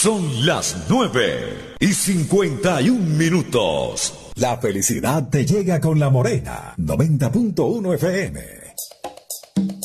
Son las 9:51. La felicidad te llega con La Morena, 90.1 FM.